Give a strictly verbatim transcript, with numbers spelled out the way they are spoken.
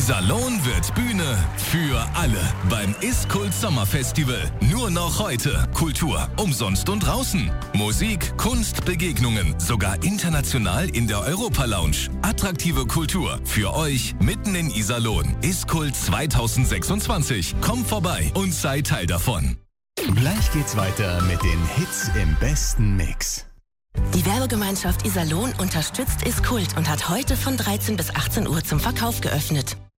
Iserlohn wird Bühne für alle beim Ist-Kult Sommerfestival. Nur noch heute. Kultur umsonst und draußen. Musik, Kunst, Begegnungen. Sogar international in der Europa-Lounge. Attraktive Kultur für euch mitten in Iserlohn. Ist-Kult zwanzig sechsundzwanzig. Kommt vorbei und seid Teil davon. Gleich geht's weiter mit den Hits im besten Mix. Die Werbegemeinschaft Iserlohn unterstützt Ist-Kult und hat heute von dreizehn bis achtzehn Uhr zum Verkauf geöffnet.